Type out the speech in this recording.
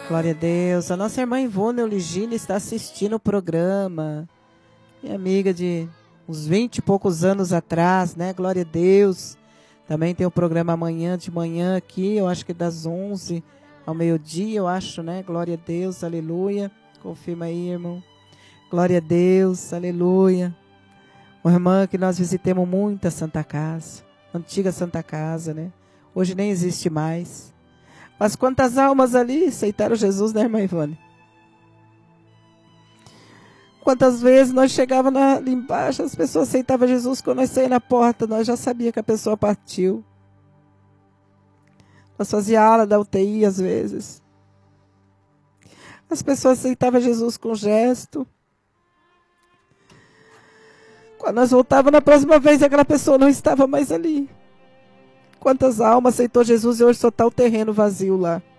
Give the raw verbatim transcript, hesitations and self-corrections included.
Glória a Deus. A nossa irmã Ivone Oligina está assistindo o programa. Minha amiga de uns vinte e poucos anos atrás, né? Glória a Deus. Também tem o programa amanhã de manhã aqui, eu acho que das onze ao meio-dia, eu acho, né? Glória a Deus, aleluia. Confirma aí, irmão. Glória a Deus, aleluia. Uma irmã que nós visitemos muito a Santa Casa, antiga Santa Casa, né? Hoje nem existe mais. Mas quantas almas ali aceitaram Jesus, né, irmã Ivone? Quantas vezes nós chegávamos ali embaixo, as pessoas aceitavam Jesus, quando nós saímos na porta, nós já sabíamos que a pessoa partiu. Nós fazíamos ala da U T I às vezes. As pessoas aceitavam Jesus com gesto. Quando nós voltávamos na próxima vez, aquela pessoa não estava mais ali. Quantas almas aceitou Jesus e hoje só está o terreno vazio lá.